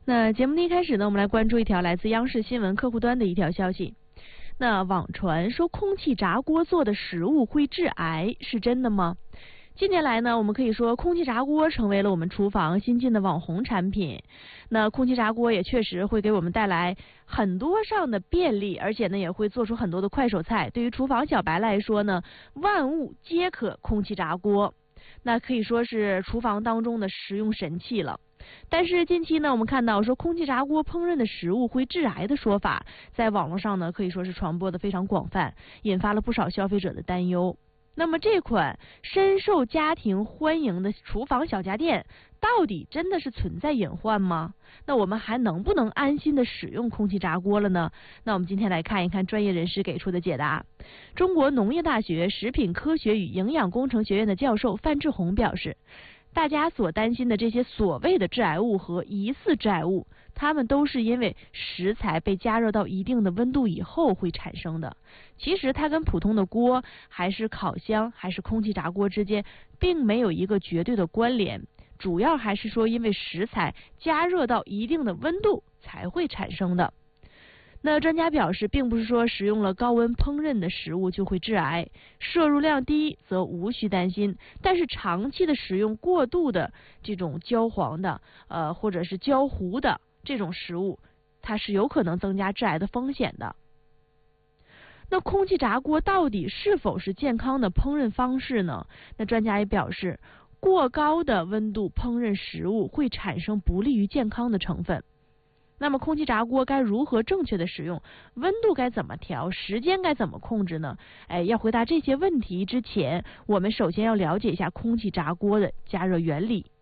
那节目的一开始呢，我们来关注一条来自央视新闻客户端的一条消息。那网传说空气炸锅做的食物会致癌，是真的吗？近年来呢，我们可以说空气炸锅成为了我们厨房新进的网红产品。那空气炸锅也确实会给我们带来很多上的便利，而且呢也会做出很多的快手菜。对于厨房小白来说呢，万物皆可空气炸锅，那可以说是厨房当中的实用神器了。但是近期呢，我们看到说空气炸锅烹饪的食物会致癌的说法，在网络上呢可以说是传播的非常广泛，引发了不少消费者的担忧。那么这款深受家庭欢迎的厨房小家电，到底真的是存在隐患吗？那我们还能不能安心的使用空气炸锅了呢？那我们今天来看一看专业人士给出的解答。中国农业大学食品科学与营养工程学院的教授范志红表示，大家所担心的这些所谓的致癌物和疑似致癌物，它们都是因为食材被加热到一定的温度以后会产生的。其实它跟普通的锅还是烤箱还是空气炸锅之间并没有一个绝对的关联，主要还是说因为食材加热到一定的温度才会产生的。那专家表示，并不是说食用了高温烹饪的食物就会致癌，摄入量低则无需担心，但是长期的食用过度的这种焦黄的或者是焦糊的这种食物，它是有可能增加致癌的风险的。那空气炸锅到底是否是健康的烹饪方式呢？那专家也表示，过高的温度烹饪食物会产生不利于健康的成分。那么空气炸锅该如何正确的使用？温度该怎么调？时间该怎么控制呢？要回答这些问题之前，我们首先要了解一下空气炸锅的加热原理。